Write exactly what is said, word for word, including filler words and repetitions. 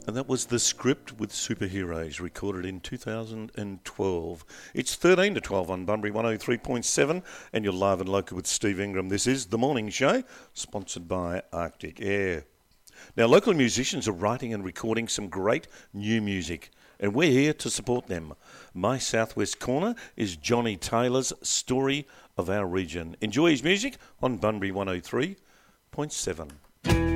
And that was The Script with Superheroes, recorded in two thousand twelve. It's thirteen to twelve on Bunbury one oh three point seven, and you're live and local with Steve Ingram. This is The Morning Show, sponsored by Arctic Air. Now, local musicians are writing and recording some great new music, and we're here to support them. My Southwest Corner is Johnny Taylor's Story of Our Region. Enjoy his music on Bunbury one oh three point seven.